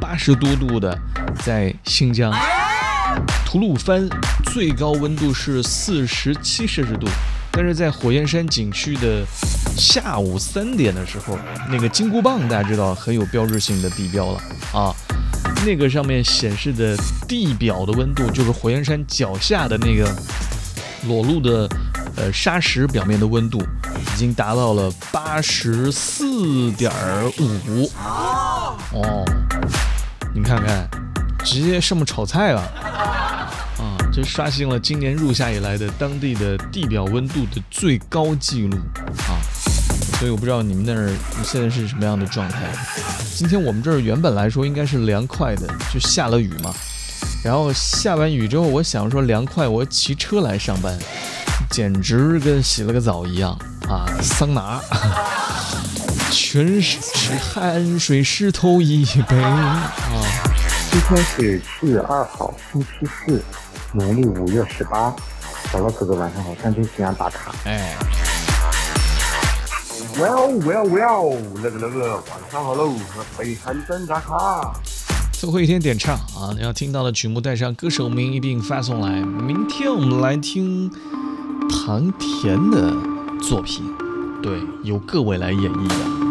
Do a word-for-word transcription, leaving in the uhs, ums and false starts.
八十多度的，在新疆吐鲁番最高温度是四十七摄氏度，但是在火焰山景区的下午三点的时候，那个金箍棒大家知道很有标志性的地标了啊，那个上面显示的地表的温度，就是火焰山脚下的那个裸露的呃沙石表面的温度，已经达到了八十四点五哦，你看看，直接上面炒菜了啊！这刷新了今年入夏以来的当地的地表温度的最高纪录啊！所以我不知道你们那儿现在是什么样的状态。今天我们这儿原本来说应该是凉快的，就下了雨嘛。然后下完雨之后，我想说凉快，我骑车来上班，简直跟洗了个澡一样啊！桑拿，全是汗水湿透一杯啊！ 今天是七月二号，星期四，农历五月十八。小老哥哥晚上好，山东西安打卡。 哎。 Well well well， 那个那个，晚上好喽，北韩灯打卡。 最后一天点唱啊，你要听到的曲目带上歌手名一并发送来。明天我们来听唐田的作品，对，由各位来演绎的。